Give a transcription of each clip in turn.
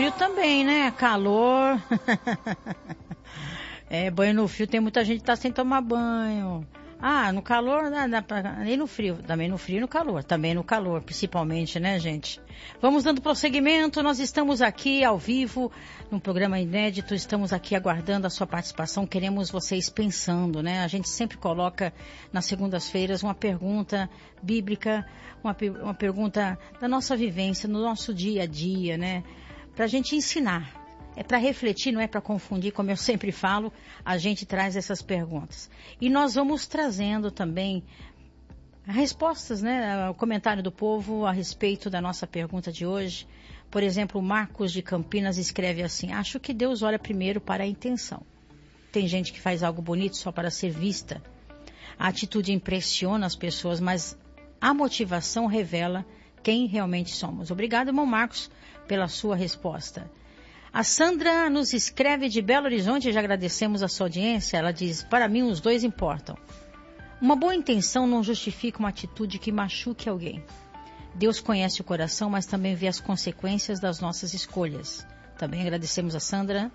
frio também, né? Calor. Banho no frio, tem muita gente que tá sem tomar banho. No calor, nem no frio. Também no frio e no calor. Também no calor, principalmente, né, gente? Vamos dando prosseguimento. Nós estamos aqui ao vivo, num programa inédito. Estamos aqui aguardando a sua participação. Queremos vocês pensando, né? A gente sempre coloca nas segundas-feiras uma pergunta bíblica, uma pergunta da nossa vivência, no nosso dia a dia, né? Pra gente ensinar. É para refletir, não é para confundir, como eu sempre falo, a gente traz essas perguntas. E nós vamos trazendo também respostas, né? O comentário do povo a respeito da nossa pergunta de hoje. Por exemplo, o Marcos de Campinas escreve assim: acho que Deus olha primeiro para a intenção. Tem gente que faz algo bonito só para ser vista. A atitude impressiona as pessoas, mas a motivação revela quem realmente somos. Obrigado, irmão Marcos, pela sua resposta. A Sandra nos escreve de Belo Horizonte, já agradecemos a sua audiência. Ela diz: para mim os dois importam. Uma boa intenção não justifica uma atitude que machuque alguém. Deus conhece o coração, mas também vê as consequências das nossas escolhas. Também agradecemos a Sandra.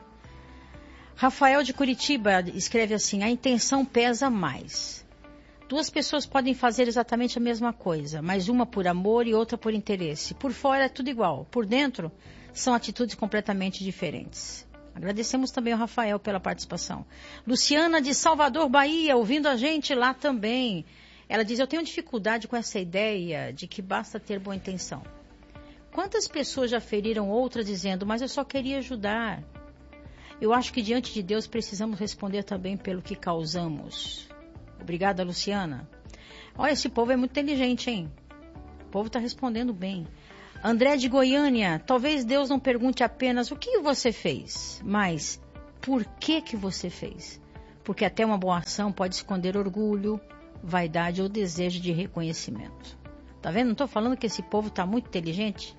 Rafael de Curitiba escreve assim: a intenção pesa mais. Duas pessoas podem fazer exatamente a mesma coisa, mas uma por amor e outra por interesse. Por fora é tudo igual, por dentro são atitudes completamente diferentes. Agradecemos também ao Rafael pela participação. Luciana de Salvador, Bahia, ouvindo a gente lá também. Ela diz: eu tenho dificuldade com essa ideia de que basta ter boa intenção. Quantas pessoas já feriram outras dizendo: mas eu só queria ajudar. Eu acho que diante de Deus precisamos responder também pelo que causamos. Obrigada, Luciana. Olha, esse povo é muito inteligente, hein? O povo está respondendo bem. André de Goiânia: talvez Deus não pergunte apenas o que você fez, mas por que você fez? Porque até uma boa ação pode esconder orgulho, vaidade ou desejo de reconhecimento. Tá vendo? Não estou falando que esse povo está muito inteligente?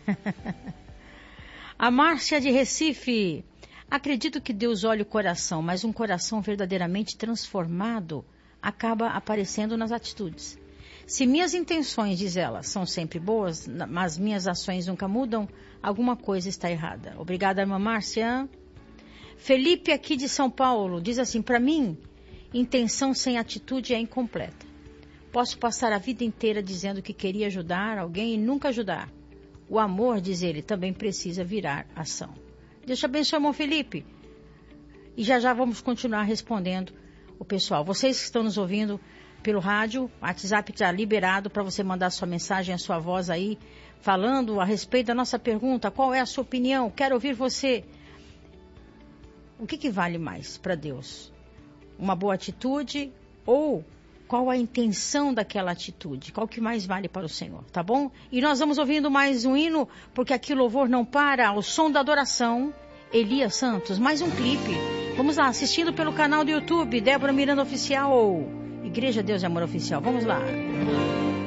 A Márcia de Recife: acredito que Deus olha o coração, mas um coração verdadeiramente transformado acaba aparecendo nas atitudes. Se minhas intenções, diz ela, são sempre boas, mas minhas ações nunca mudam, alguma coisa está errada. Obrigada, irmã Márcia. Felipe, aqui de São Paulo, diz assim: para mim, intenção sem atitude é incompleta. Posso passar a vida inteira dizendo que queria ajudar alguém e nunca ajudar. O amor, diz ele, também precisa virar ação. Deus te abençoe, irmão Felipe. E já vamos continuar respondendo o pessoal. Vocês que estão nos ouvindo pelo rádio, o WhatsApp está liberado para você mandar sua mensagem, a sua voz aí, falando a respeito da nossa pergunta. Qual é a sua opinião? Quero ouvir você. O que vale mais para Deus? Uma boa atitude ou qual a intenção daquela atitude? Qual que mais vale para o Senhor, tá bom? E nós vamos ouvindo mais um hino, porque aqui o louvor não para, ao som da adoração. Elias Santos, mais um clipe. Vamos lá, assistindo pelo canal do YouTube, Débora Miranda Oficial, Igreja Deus de Amor Oficial. Vamos lá.